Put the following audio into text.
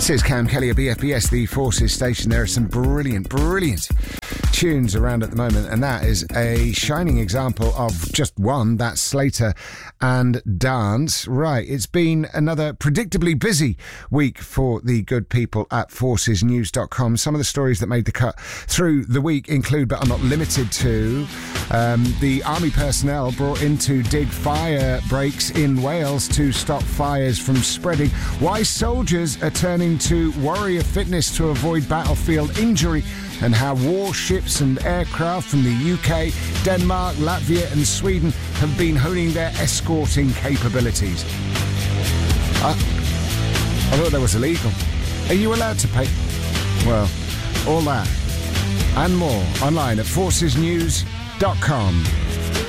This is Cam Kelly of BFBS, the Forces station. There are some brilliant tunes around at the moment, and that is a shining example of just one. That's Slater and Dance. Right, it's been another predictably busy week for the good people at forcesnews.com. Some of the stories that made the cut through the week include, but are not limited to, the army personnel brought in to dig fire breaks in Wales to stop fires from spreading, why soldiers are turning to warrior fitness to avoid battlefield injury, and how warships and aircraft from the UK, Denmark, Latvia and Sweden have been honing their escorting capabilities. I thought that was illegal. Are you allowed to pay? Well, all that and more online at forcesnews.com.